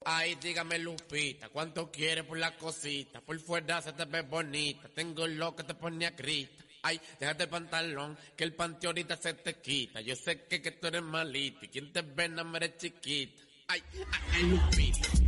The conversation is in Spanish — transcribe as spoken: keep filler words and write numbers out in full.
Ay, dígame Lupita, ¿cuánto quieres por la cosita? Por fuera se te ve bonita, tengo lo que te pone a grita. Ay, déjate el pantalón, que el panty ahorita se te quita. Yo sé que, que tú eres malita y quien te ve no me eres chiquita. Ay, ay, ay, Lupita.